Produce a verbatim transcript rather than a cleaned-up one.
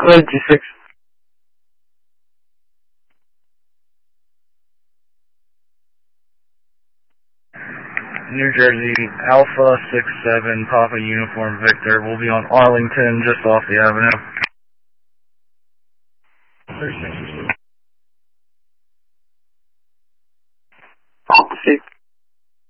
twenty-six. New Jersey, Alpha six seven, Papa Uniform Victor. We'll be on Arlington, just off the avenue. Alpha six.